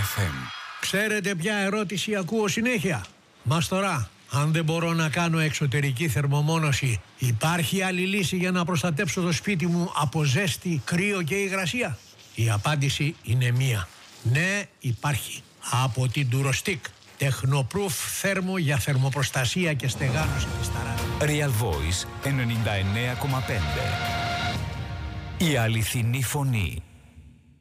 FM. Ξέρετε ποια ερώτηση ακούω συνέχεια? Μας τώρα, αν δεν μπορώ να κάνω εξωτερική θερμομόνωση, υπάρχει άλλη λύση για να προστατέψω το σπίτι μου από ζέστη, κρύο και υγρασία? Η απάντηση είναι μία. Ναι, υπάρχει. Από την Durostick. Τεχνοπρούφ θέρμο για θερμοπροστασία και στεγάνωση της ταράτας. Real Voice 99,5. Η αληθινή φωνή.